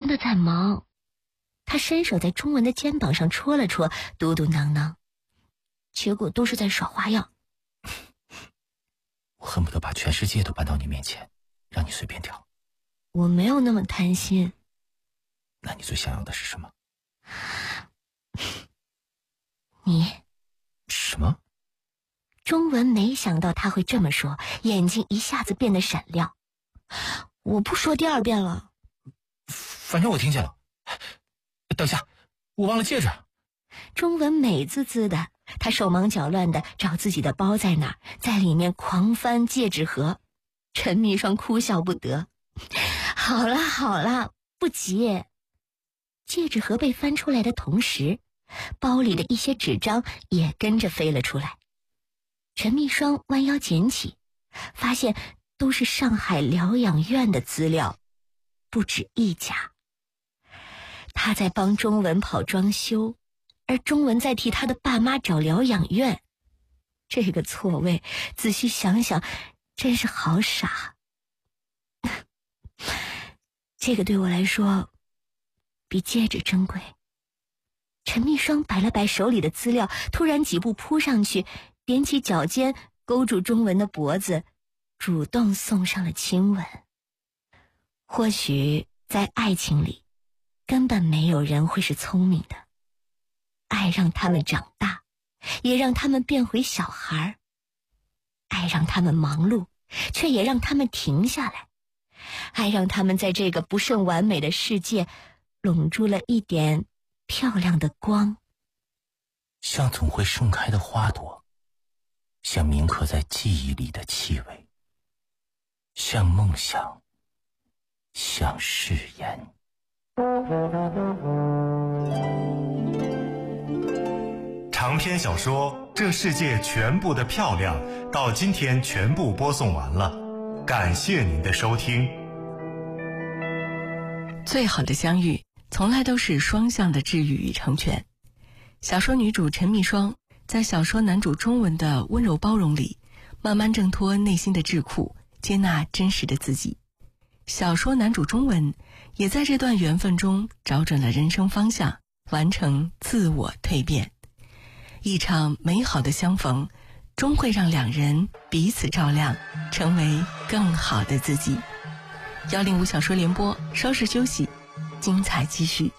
的在忙。他伸手在钟文的肩膀上戳了戳，嘟嘟囔囔，结果都是在耍花样。 我恨不得把全世界都搬到你面前，让你随便挑。 我没有那么贪心。 那你最想要的是什么？ 你。 什么？ 钟文没想到他会这么说，眼睛一下子变得闪亮。我不说第2遍了。 反正我听见了。等一下，我忘了戒指。 钟文美滋滋的，他手忙脚乱的找自己的包在哪儿，在里面狂翻戒指盒。陈秘书哭笑不得。好了好了，不急。戒指盒被翻出来的同时，包里的一些纸张也跟着飞了出来。陈秘书弯腰捡起，发现都是上海疗养院的资料，不止一家。他在帮钟文跑装修，而钟文在替他的爸妈找疗养院。这个错位，仔细想想，真是好傻。这个对我来说，比戒指珍贵。陈秘书摆了摆手里的资料，突然几步扑上去，踮起脚尖，勾住钟文的脖子，主动送上了亲吻。或许在爱情里，根本没有人会是聪明的。爱让他们长大，也让他们变回小孩。爱让他们忙碌，却也让他们停下来。爱让他们在这个不甚完美的世界笼住了一点漂亮的光， 像总会盛开的花朵，像铭刻在记忆里的气味，像梦想，像誓言。 长篇小说《这世界全部的漂亮》到今天全部播送完了，感谢您的收听。 最好的相遇从来都是双向的治愈与成全。小说女主陈秘霜在小说男主钟文的温柔包容里，慢慢挣脱内心的桎梏，接纳真实的自己。小说男主钟文也在这段缘分中找准了人生方向，完成自我蜕变。一场美好的相逢，终会让两人彼此照亮，成为更好的自己。105小说联播，稍事休息，精彩继续。